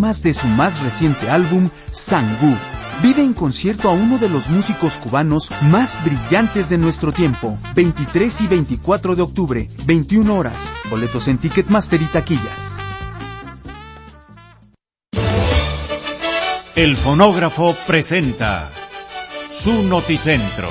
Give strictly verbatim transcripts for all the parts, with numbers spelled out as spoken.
temas de su más reciente álbum, Sangú. Vive en concierto a uno de los músicos cubanos más brillantes de nuestro tiempo. veintitrés y veinticuatro de octubre, veintiuna horas. Boletos en Ticketmaster y taquillas. El Fonógrafo presenta su Noticentro.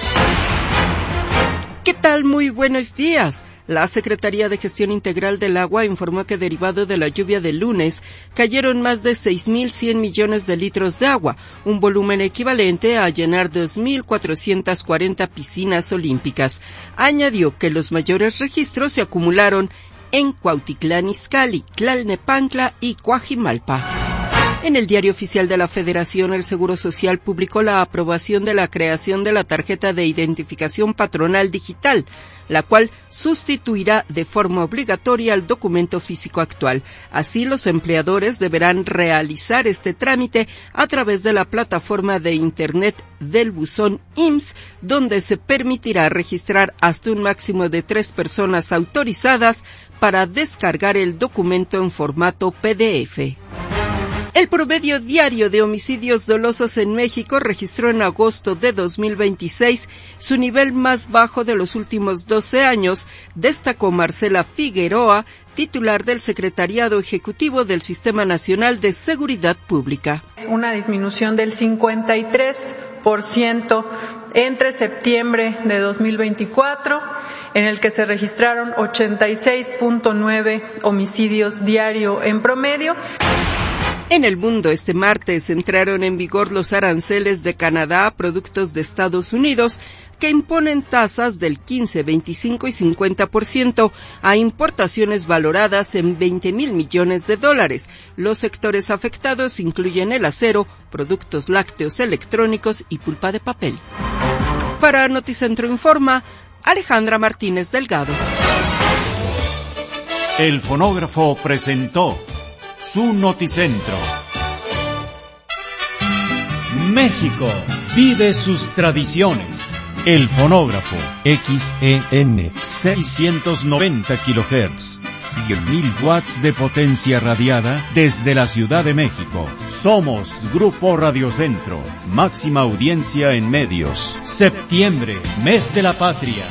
¿Qué tal? Muy buenos días. La Secretaría de Gestión Integral del Agua informó que derivado de la lluvia del lunes, cayeron más de seis mil cien millones de litros de agua, un volumen equivalente a llenar dos mil cuatrocientas cuarenta piscinas olímpicas. Añadió que los mayores registros se acumularon en Cuautitlán Izcalli, Tlalnepantla y Coajimalpa. En el Diario Oficial de la Federación, el Seguro Social publicó la aprobación de la creación de la tarjeta de identificación patronal digital, la cual sustituirá de forma obligatoria al documento físico actual. Así, los empleadores deberán realizar este trámite a través de la plataforma de Internet del buzón I M S S, donde se permitirá registrar hasta un máximo de tres personas autorizadas para descargar el documento en formato P D F. El promedio diario de homicidios dolosos en México registró en agosto de dos mil veintiséis su nivel más bajo de los últimos doce años, destacó Marcela Figueroa, titular del Secretariado Ejecutivo del Sistema Nacional de Seguridad Pública. Una disminución del cincuenta y tres por ciento entre septiembre de dos mil veinticuatro, en el que se registraron ochenta y seis punto nueve homicidios diario en promedio. En el mundo, este martes entraron en vigor los aranceles de Canadá a productos de Estados Unidos que imponen tasas del quince, veinticinco y cincuenta por ciento a importaciones valoradas en veinte mil millones de dólares. Los sectores afectados incluyen el acero, productos lácteos electrónicos y pulpa de papel. Para Noticentro Informa, Alejandra Martínez Delgado. El Fonógrafo presentó su Noticentro. México vive sus tradiciones. El Fonógrafo, X E N, seiscientos noventa kilohertz, cien mil watts de potencia radiada desde la Ciudad de México. Somos Grupo Radiocentro, máxima audiencia en medios. Septiembre, mes de la patria.